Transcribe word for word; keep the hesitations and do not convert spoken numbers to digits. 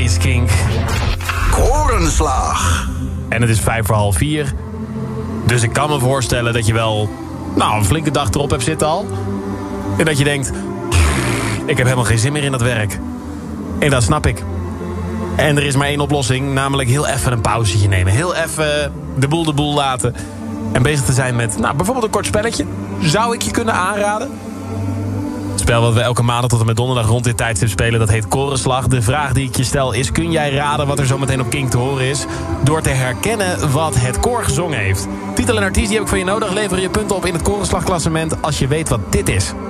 is Kink. Korenslag. En het is vijf voor half vier. Dus ik kan me voorstellen dat je wel nou, een flinke dag erop hebt zitten al. En dat je denkt, ik heb helemaal geen zin meer in dat werk. En dat snap ik. En er is maar één oplossing, namelijk heel even een pauzetje nemen. Heel even de boel de boel laten. En bezig te zijn met nou, bijvoorbeeld een kort spelletje. Zou ik je kunnen aanraden? Het spel wat we elke maandag tot en met donderdag rond dit tijdstip spelen, dat heet Korenslag. De vraag die ik je stel is, kun jij raden wat er zo meteen op Kink te horen is? Door te herkennen wat het koor gezongen heeft. Titel en artiest die heb ik van je nodig. Lever je punten op in het Korenslagklassement als je weet wat dit is.